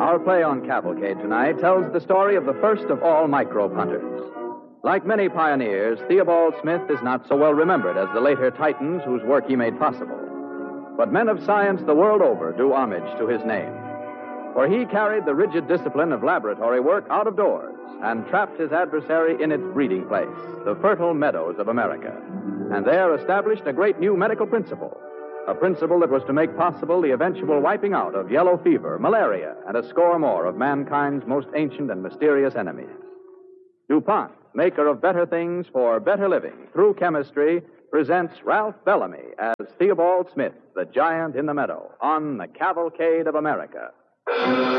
Our play on Cavalcade tonight tells the story of the first of all microbe hunters. Like many pioneers, Theobald Smith is not so well remembered as the later titans whose work he made possible. But men of science the world over do homage to his name. For he carried the rigid discipline of laboratory work out of doors and trapped his adversary in its breeding place, the fertile meadows of America, and there established a great new medical principle, a principle that was to make possible the eventual wiping out of yellow fever, malaria, and a score more of mankind's most ancient and mysterious enemies. DuPont, maker of better things for better living through chemistry, presents Ralph Bellamy as Theobald Smith, the giant in the meadow, on the Cavalcade of America.